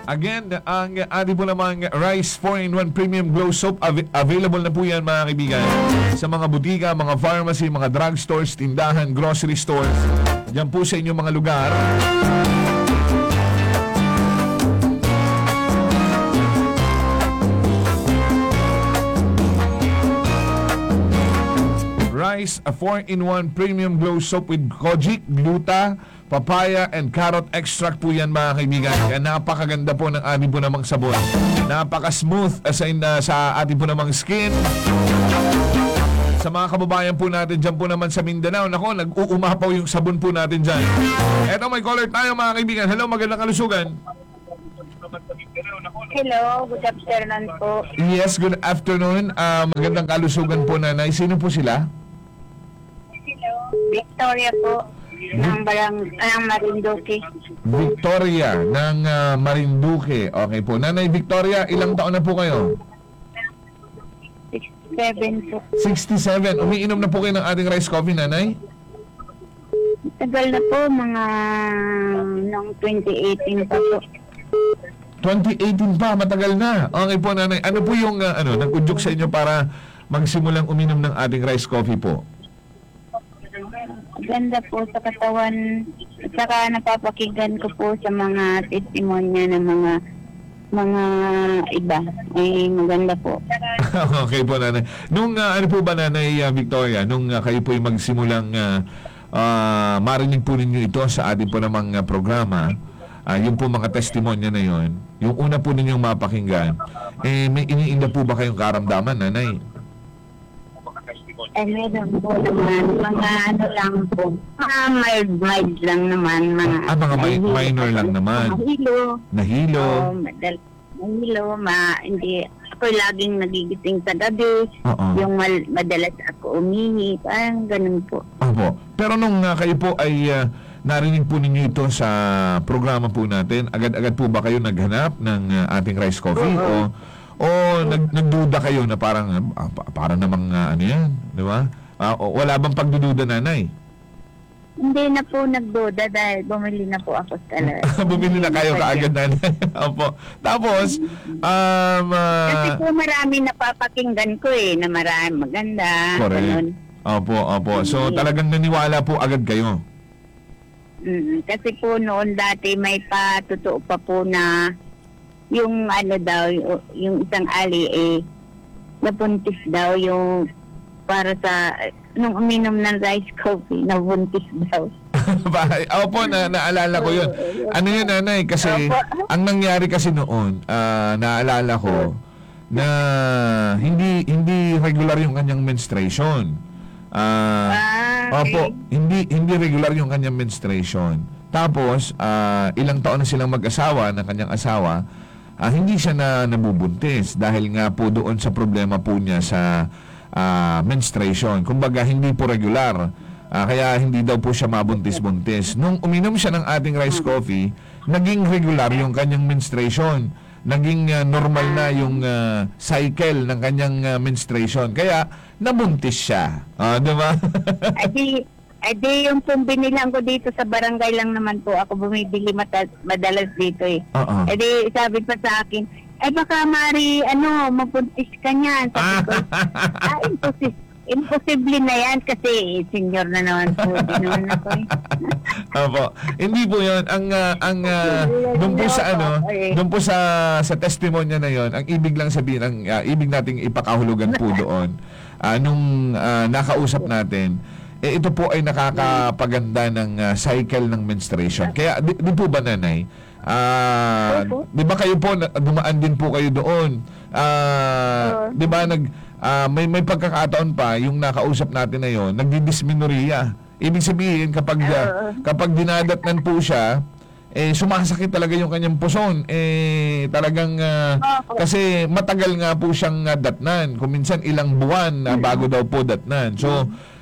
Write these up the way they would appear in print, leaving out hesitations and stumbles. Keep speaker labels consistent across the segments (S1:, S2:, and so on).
S1: Again, ang ating po namang Rice 4-in-1 Premium Glow Soap, available na po yan mga kaibigan sa mga butika, mga pharmacy, mga drugstores, tindahan, grocery stores. Diyan po sa inyong mga lugar. Rice, a 4-in-1 Premium Glow Soap with kojic, gluta, papaya, and carrot extract po yan mga kaibigan. Kaya napakaganda po ng ating po namang sabon. Napaka-smooth sa ating po namang skin. Sa mga kababayan po natin dyan po naman sa Mindanao, nako, nag-uumapaw yung sabon po natin dyan. Eto, may caller tayo mga kaibigan. Hello, magandang kalusugan.
S2: Hello, good afternoon po.
S1: Yes, good afternoon. Magandang kalusugan po, nanay. Sino po sila?
S2: Victoria po, ng Marinduque.
S1: Victoria ng Marinduque. Okay po. Nanay Victoria, ilang taon na po kayo?
S2: 67 po.
S1: 67. Umiinom na po kayo ng ating rice coffee, nanay?
S2: Tagal na po, mga noong 2018 pa po.
S1: 2018 pa, matagal na. Okay po, nanay. Ano po yung nag-udyok sa inyo para magsimulang uminom ng ating rice coffee po?
S2: Ganda po sa katawan. At saka napapakinggan ko po sa mga testimonya ng mga iba. Ay, maganda po.
S1: Okay po, nanay. Nung ano po ba, nanay Victoria, nung kayo po yung magsimulang marinig po ninyo ito sa ating po namang programa, yung po mga testimonya na yon, yung una po ninyong mapakinggan, may iniinda po ba kayong karamdaman, nanay?
S2: Ay, meron po naman. Mga ano lang po. Mga mild lang naman.
S1: Mga minor lang naman.
S2: Mahilo.
S1: Nahilo.
S2: Mahilo. Hindi. Ako laging nagigising sa gabi. Yung madalas ako umihi. Parang ganun po.
S1: Opo. Pero nung kayo po ay narinig po ninyo ito sa programa po natin, agad-agad po ba kayo naghanap ng ating rice coffee? O nagduda kayo na parang para namang ano yan, di ba? Wala bang pagdududa, nanay?
S2: Hindi na po nagduda dahil bumili na po ako talaga.
S1: Bumili na kayo kaagad, nanay. Opo. Tapos,
S2: kasi po marami napapakinggan ko na marami maganda.
S1: correct.
S2: Ganun.
S1: Opo. So, talagang naniwala po agad kayo?
S2: Kasi po noon dati may patotoo pa po na yung daw, yung isang ali nabuntis daw yung para sa nung uminom ng rice coffee, nabuntis daw.
S1: Opo, naalala ko yun. Ano yun, nanay? Kasi ang nangyari kasi noon, naalala ko na hindi regular yung kanyang menstruation. Opo, hindi regular yung kanyang menstruation. Tapos, ilang taon na silang mag-asawa ng kanyang asawa, hindi siya na nabubuntis dahil nga po doon sa problema po niya sa menstruation. Kumbaga, hindi po regular. Kaya hindi daw po siya mabuntis-buntis. Nung uminom siya ng ating rice coffee, naging regular yung kanyang menstruation. Naging normal na yung cycle ng kanyang menstruation. Kaya, nabuntis siya. Diba?
S2: Di yung pong binilang ko dito sa barangay lang naman po. Ako bumibili madalas dito di sabi pa sa akin, baka Mari, mapuntis ka niyan. Sabi ko, imposible na yan kasi senior na naman po. Di naman ako
S1: Opo. Hindi po yun. Ang doon po sa doon po sa testimonya na yon, ang ibig lang sabihin, ibig nating ipakahulugan po doon, nung nakausap natin, ito po ay nakakapaganda ng cycle ng menstruation. Kaya, di po ba, nanay? Di ba kayo po, dumaan din po kayo doon? Di ba, may pagkakataon pa, yung nakausap natin na yon, nagdidysmenorrhea. Ibig sabihin, kapag dinadatnan po siya, sumasakit talaga yung kanyang puson. Talagang, kasi matagal nga po siyang datnan. Kung minsan ilang buwan bago daw po datnan. So,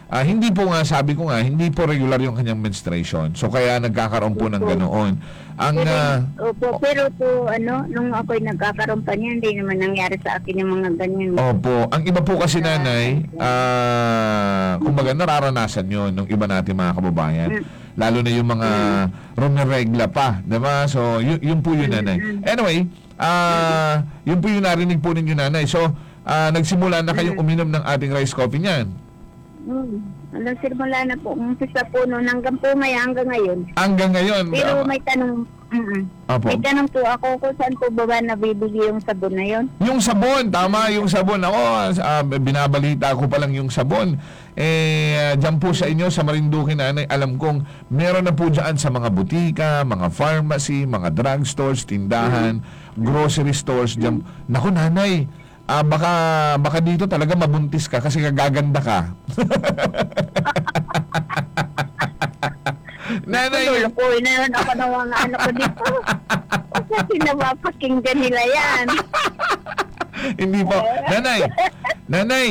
S1: hindi po nga, sabi ko nga, hindi po regular yung kanyang menstruation. So kaya nagkakaroon po ng ganoon. Ang
S2: Pero po, nung ako'y nagkakaroon pa niya, hindi naman nangyari sa akin yung mga ganyan.
S1: Opo, ang iba po kasi nanay, kumbaga nararanasan yon ng iba natin mga kababayan. Lalo na yung mga rumiregla pa, diba? So, yun po yun, nanay. Anyway, yun po yung narinig po ninyo, nanay. So, nagsimula na kayong uminom ng ating rice coffee niyan.
S2: Alam, simula na po. Umpisa po noon hanggang po hanggang ngayon.
S1: Hanggang ngayon.
S2: Pero may tanong,
S1: Opo.
S2: may tanong po ako kung saan po ba nabibili yung sabon na yon?
S1: Yung sabon, tama, yung sabon. Ako, binabalita ko pa lang yung sabon. Diyan po sa inyo, sa Marinduque, nanay, alam kong meron na po dyan sa mga butika, mga pharmacy, mga drugstores, tindahan, grocery stores. Dyan. Naku, nanay, baka dito talaga mabuntis ka kasi gaganda ka. Nanay,
S2: Tulo po, inayon ako ng mga anak ko dito. Kasi napapakinggan nila yan.
S1: hindi po. Nanay,